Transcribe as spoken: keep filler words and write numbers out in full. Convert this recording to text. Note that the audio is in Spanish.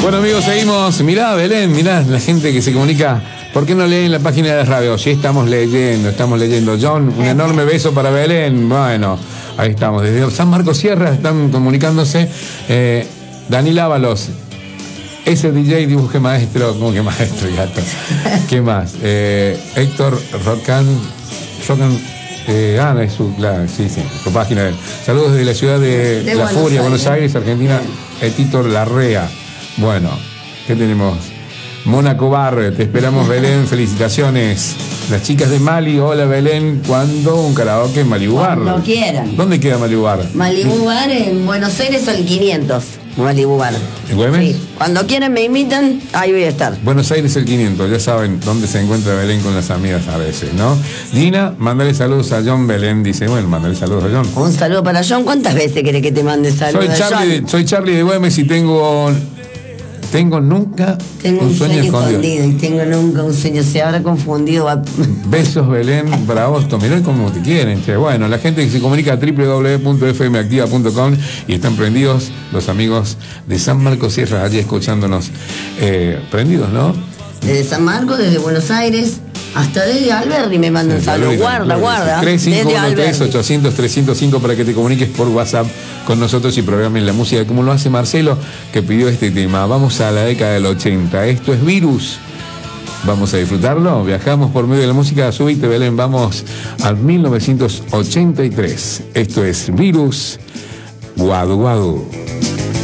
Bueno, amigos, seguimos. Mirá, Belén, mirá la gente que se comunica. ¿Por qué no leen la página de radio? Sí, estamos leyendo, estamos leyendo. John, un enorme beso para Belén. Bueno, ahí estamos. Desde San Marcos Sierra están comunicándose. Eh, Daniel Ábalos, ese D J dibuje maestro. ¿Cómo que maestro, gato? ¿Qué más? Eh, Héctor Rocan. Rocan eh, ah, es su, la, sí, sí, su página de él. Saludos desde la ciudad de, de La Buenos Furia, Aires. Buenos Aires, Argentina. Eh, Tito Larrea. Bueno, ¿qué tenemos? Mónaco Bar, te esperamos, Belén, felicitaciones. Las chicas de Mali, hola Belén, ¿cuándo un karaoke en Malibu Bar? Cuando quieran. ¿Dónde queda Malibu Bar? Malibu Bar en Buenos Aires son quinientos. Malibu Bar. ¿En Güemes? Sí. Cuando quieran me invitan, ahí voy a estar. Buenos Aires el quinientos, ya saben dónde se encuentra Belén con las amigas a veces, ¿no? Gina, mándale saludos a John. Belén dice, bueno, mándale saludos a John. Un saludo para John. ¿Cuántas veces querés que te mande saludos soy Charlie, a John? De, soy Charlie de Güemes y tengo... Tengo nunca tengo un, un sueño, sueño escondido. escondido. Y tengo nunca un sueño. Se habrá confundido. Besos, Belén, para vos. Mirá como te quieren. Che. Bueno, la gente que se comunica a doble u doble u doble u punto f m activa punto com y están prendidos los amigos de San Marcos Sierra, allí escuchándonos. Eh, prendidos, ¿no? Desde San Marcos, desde Buenos Aires, hasta desde Alberdi me mandan saludos. Guarda, guarda. tres cinco uno tres ochocientos trescientos cinco para que te comuniques por WhatsApp con nosotros y programen la música como lo hace Marcelo, que pidió este tema. Vamos a la década del ochenta. Esto es Virus. Vamos a disfrutarlo. Viajamos por medio de la música. Subite, Belén. Vamos al mil novecientos ochenta y tres. Esto es Virus. Guadu Guadu.